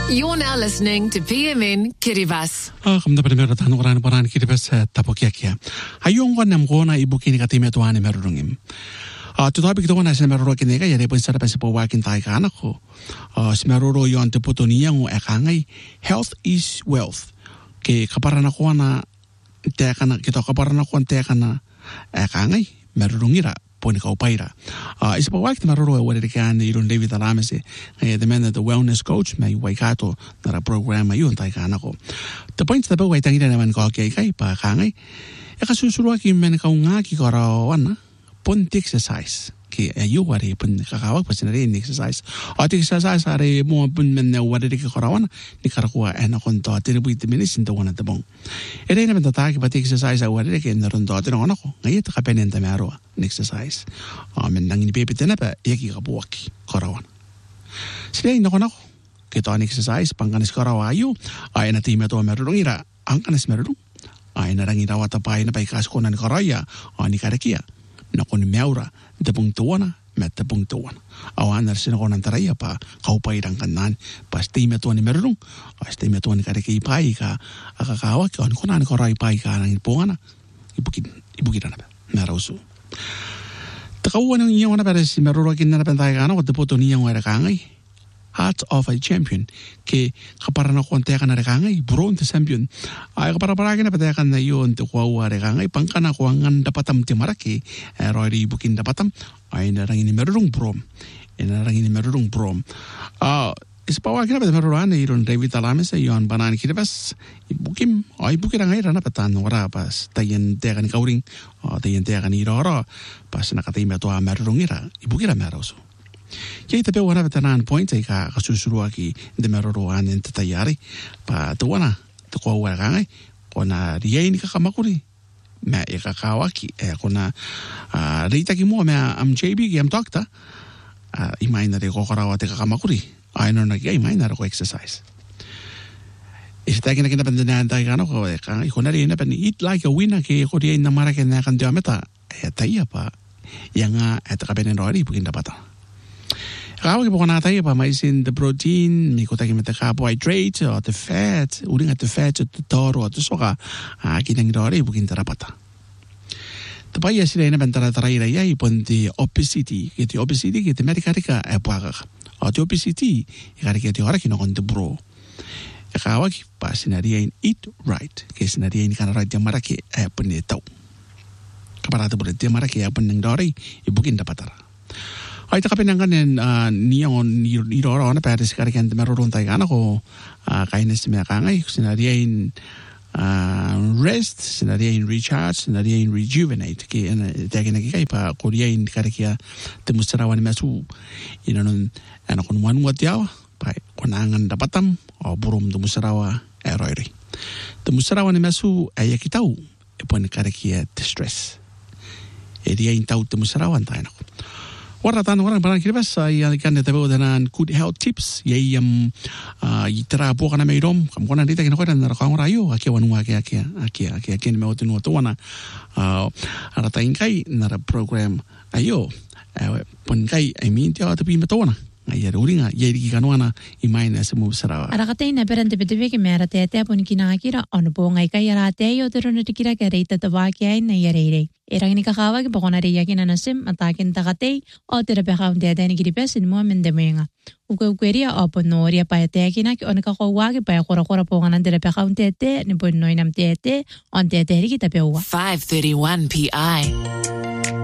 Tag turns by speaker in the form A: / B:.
A: You're now listening to PMN Kiribati.
B: Kamda primero tanu orang Kiribati tapokiakia. Ayong ko namgona ibukini katime tuane merurungim. Tutabi kita wana semeruro kinega yare pun sara pasi pawakin tai kana ko. Semeruro yon te putonia ngo ekangai health is wealth. Ke kaparana ko na tekana kita kaparana ko tekana ekangai merurungira. Poni kau paira. Isa pawak te maroro wale kan irun David Alamese. The man the wellness coach mai waikato na program mai un tai kana ko. The point the way tangira naman ko kai pa kangai. E kasusuru ki men ka unga ki karawana pon exercise. Ki ayu wari pun kakawak pasinare exercise. Exercise are mo pun men wale ki karawana ni karakua ena konto tinibu itiminis into wana tabong. Ere naman tataki pati exercise wale ki naron do tino ko. Ngayon ta kapenen ta maro. Exercise. Men nang inipipit na pa, yaki kabuwaki, karawan. Sila yung nako. Kita ang exercise, pangkanis karawayo, ay na team ito merulong ira, ang kanis merulong. Ay na rang irawat apay na paikas ko na ni karaya, ni karakia. Nako ni meura, tapong tuwana, metapong tuwana. Awan na rin ako ng taraya pa, kaupay rang kanan, pas team ito ni merulong, pas team ito ni karakia ipay ka, akakawak, ano ko na ni karay ipay ka, nang ipungan na, ibukid na ba, narauso. Takawan ng iyong na si marurakin na napantay ka na, wad po niyang wala kangay. Heart of a champion. Ke kaparan ako ang teka na rekangay, bronze champion. Ay kaparaparagin na patayakan na yun, tukawa rekangay, pangkana ko ang dapatam timaraki, roy ribukin dapatam, ay narangin ni marurong brom. Narangin ni marurong brom. Isipawagin na pa maruruan na iron David Alamese yon banan Kiribati ibukim ay bukira ngay rana patan wala pas tayen teka ni kauring tayen teka ni iroro pas nakatime to marurong ira ibukira maroso kaya tape wala patanan point ay kasusuru aki de maruruan en tatayari pa tuwana tukwa wala kangay kona riyain kakamakuri ma ikakawaki kona rita ki mo ma am JB ki am dokta imay na de kokarawate kakamakuri ay no nagay may naro ko exercise. Isita kina pandanaan tayo kano ko iko na rin na pan eat like a winner ke ko diyan na marakin na kan diameta tayo pa yang at kapenin rori bukin dapat. Kawag po na tayo pa may sin the protein mi ko tayo meta carbohydrate or the fat uring at the fat at the toro at the soka kinang rori bukin dapat. Tapos sila na pantara-taray raya ipon the obesity kiti medikarika buwagak. The obesity, ikarike ti ora kino konti bro. Ikawag pa sinariyain eat right. Kaya sinariyain ka na right yung maraki ay punitaw. Kaparata po rin yung maraki ay punang doray, ibukin dapat ara. Ay takapin ang kanin niyon iroro na pera si karikan marurong tayo ka na ko kainis siya kangay. Sinariyain rest, sinariyain recharge, sinariyain rejuvenate. Kaya tayo nagkikay pa kuriyain karikia timusarawan ni masu inanon ano kung manuat yaw, pa kunangan dapatam o burom tumusarawa eroiri. Tumusarawa ni masu ay akitaw, ipon karakia distress. Diya yung tao tumusarawan tayo nako. Waratan orang barang Kiribati ay kan natabaw danan good health tips. Yay itara po ka na mayroom. Kamukha na dito kinakuha na narakang rayo. Aki ni may utunuwa na aratayin kay nara program ayo. Pun kay ay minti ako tabi matawa na. Ayar uri nga yari kikano na imay na sa mubsarawa.
C: Arakatay na perante betibe ki mera tete pun kinakira ono po ngay kay yarate yo tero na tikira kare tatawaki ay na yarere. Erang ni kakawag pa kona riya kinanasim atakin takatay o terapi kaunti ada ni Kiribati mo mendemenga. Ukweria o ponoria pa teke na ki ono kakawag pa kora po nga terapi kaunti ete ni ponoy nam tete on tete kita pewa.
A: 5:31 PI.